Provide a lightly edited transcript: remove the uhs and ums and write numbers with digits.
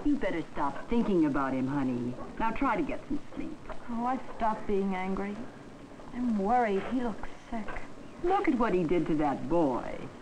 You better stop thinking about him, honey. Now try to get some sleep. Oh, I stopped being angry. I'm worried. He looks sick. Look at what he did to that boy.